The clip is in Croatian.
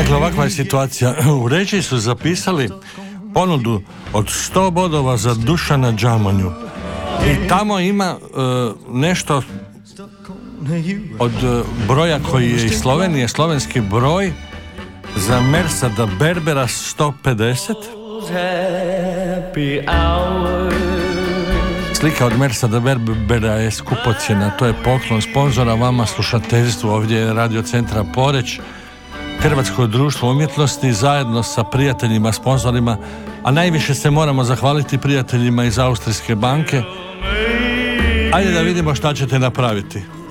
Dakle, ovakva je situacija. U režiji su zapisali ponudu od 100 bodova za Dušana Džamonju. I tamo ima nešto od broja koji je iz Slovenije, slovenski broj za Mersada Berbera 150. Slika od Mersada Berbera je skupocjena, to je poklon sponzora vama, slušateljstvu, ovdje je Radio Centra Poreč, Hrvatsko društvo umjetnosti zajedno sa prijateljima, sponzorima, a najviše se moramo zahvaliti prijateljima iz Austrijske banke. Ajde da vidimo šta ćete napraviti.